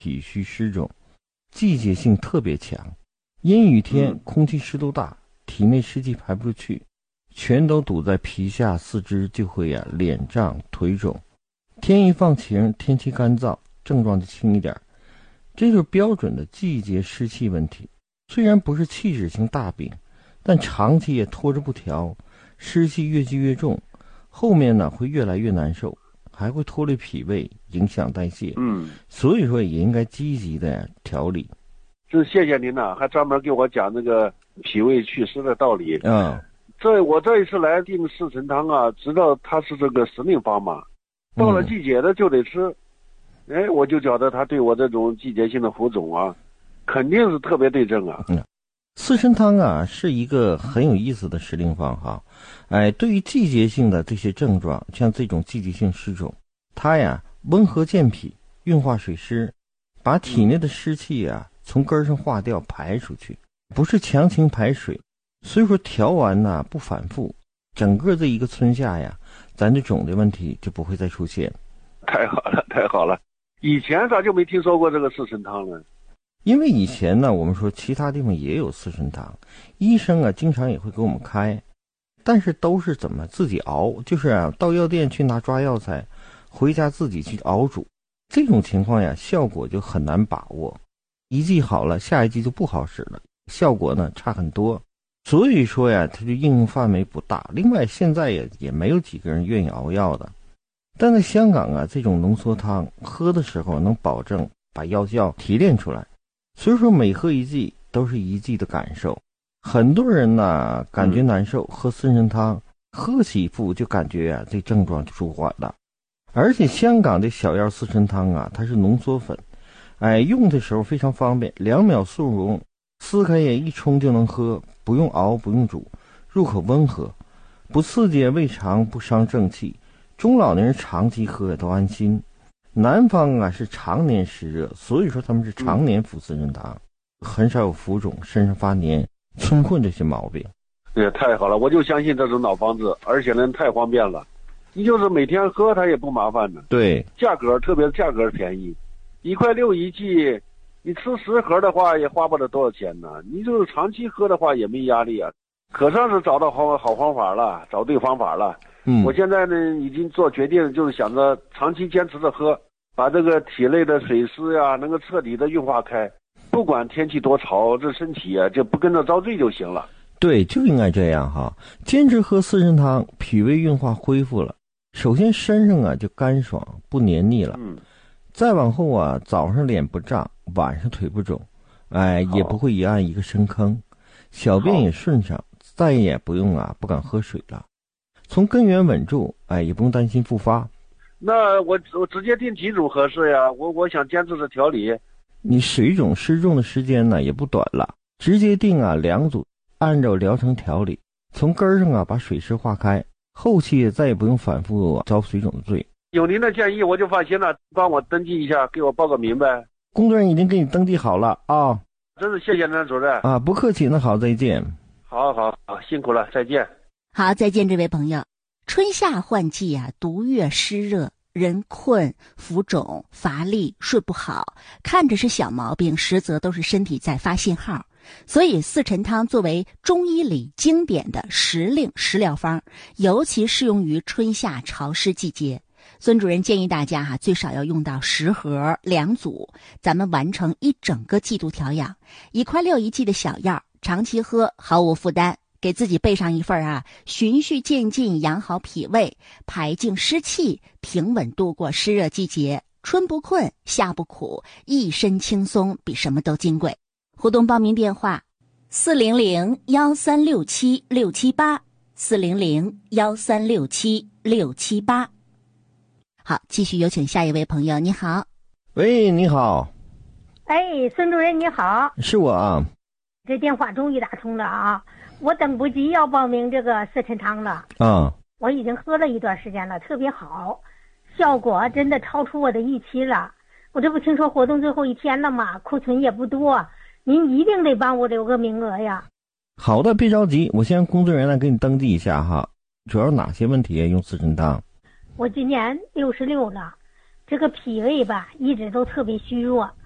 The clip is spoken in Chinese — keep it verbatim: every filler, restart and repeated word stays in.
体虚湿肿，季节性特别强。阴雨天空气湿度大，体内湿气排不出去，全都堵在皮下，四肢就会啊脸胀腿肿。天一放晴，天气干燥，症状就轻一点。这就是标准的季节湿气问题。虽然不是器质性大病，但长期也拖着不调，湿气越积越重，后面呢会越来越难受，还会拖累脾胃，影响代谢。 嗯， 所以说也应该积极的调理。 就谢谢您呐，还专门给我讲那个脾胃祛湿的道理。 嗯， 这我这一次来订四神汤啊，知道它是这个时令方嘛，到了季节的就得吃。嗯、哎，我就觉得它对我这种季节性的浮肿啊，肯定是特别对症啊。 嗯，四神汤啊是一个很有意思的时令方哈。哎，对于季节性的这些症状，像这种季节性湿肿，它呀温和健脾，运化水湿，把体内的湿气啊从根上化掉排出去，不是强行排水。所以说调完呢不反复，整个这一个春夏呀，咱这肿的问题就不会再出现。 太好了，太好了！以前咋就没听说过这个四神汤呢？ 因为以前呢，我们说其他地方也有四神汤，医生啊经常也会给我们开，但是都是怎么自己熬，就是啊到药店去拿抓药材，回家自己去熬煮。这种情况呀，效果就很难把握，一剂好了，下一剂就不好使了，效果呢差很多。所以说呀，它就应用范围不大。另外，现在也也没有几个人愿意熬药的。但在香港啊，这种浓缩汤喝的时候能保证把药效提炼出来，所以说每喝一剂都是一剂的感受。很多人呢感觉难受，喝四神汤喝几副就感觉啊这症状就舒缓了。而且香港的小药四神汤啊，它是浓缩粉，哎，用的时候非常方便，两秒速溶，撕开也一冲就能喝，不用熬不用煮，入口温和，不刺激胃肠，不伤正气。中老年人长期喝也都安心。南方啊是常年湿热，所以说他们是常年服四神汤，很少有浮肿、身上发黏、春困这些毛病。 也太好了，我就相信这种老方子，而且呢太方便了，你就是每天喝它也不麻烦呢。 对， 价格特别价格便宜，一块六一剂，你吃十盒的话也花不了多少钱呢。你就是长期喝的话也没压力啊，可算是找到好好方法了，找对方法了。 嗯， 我现在呢已经做决定，就是想着长期坚持着喝，把这个体内的水湿呀能够彻底的运化开，不管天气多潮，这身体啊就不跟着遭罪就行了。 对，就应该这样哈，坚持喝四神汤，脾胃运化恢复了，首先身上啊就干爽不黏腻了， 嗯， 再往后啊早上脸不胀，晚上腿不肿，哎，也不会一按一个深坑，小便也顺畅，再也不用啊不敢喝水了，从根源稳住，哎，也不用担心复发。 那我我直接定几种合适呀？我我想坚持着调理。 你水肿湿重的时间呢也不短了，直接定啊两组，按照疗程调理，从根上啊把水湿化开，后期再也不用反复遭水肿的罪。 有您的建议我就放心了，帮我登记一下，给我报个名呗。 工作人员已经给你登记好了啊。 真是谢谢您主任啊，不客气，那好，再见。 好好好，辛苦了，再见。 好，再见，这位朋友。春夏换季啊，毒月湿热，人困、浮肿、乏力、睡不好，看着是小毛病，实则都是身体在发信号。所以四神汤作为中医里经典的时令食疗方，尤其适用于春夏潮湿季节。孙主任建议大家哈、啊，最少要用到十盒两组，咱们完成一整个季度调养。一块六一剂的小药，长期喝毫无负担。给自己备上一份啊，循序渐进养好脾胃，排净湿气，平稳度过湿热季节，春不困，夏不苦，一身轻松，比什么都金贵。互动报名电话：四零零幺三六七六七八，四零零幺三六七六七八。好，继续有请下一位朋友。你好。 喂，你好。 哎，孙主任你好。 是我啊。 这电话终于打通了啊！我等不及要报名这个四神汤了啊！ 我已经喝了一段时间了，特别好，效果真的超出我的预期了。我这不听说活动最后一天了吗？库存也不多，您一定得帮我留个名额呀。 好的，别着急，我先让工作人员来给你登记一下哈。主要哪些问题用四神汤？ 我今年六十六了，这个脾胃吧一直都特别虚弱，